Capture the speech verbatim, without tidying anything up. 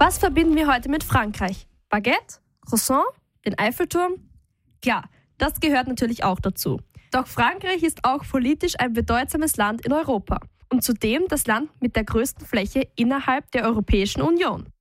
Was verbinden wir heute mit Frankreich? Baguette? Croissant? Den Eiffelturm? Klar, das gehört natürlich auch dazu. Doch Frankreich ist auch politisch ein bedeutsames Land in Europa und zudem das Land mit der größten Fläche innerhalb der Europäischen Union.